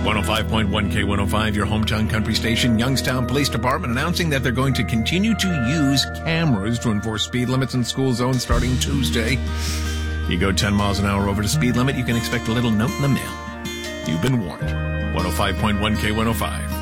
105.1 K105, your hometown country station. Youngstown Police Department announcing that they're going to continue to use cameras to enforce speed limits in school zones starting Tuesday. You go 10 miles an hour over the speed limit, you can expect a little note in the mail. You've been warned. 105.1 K105.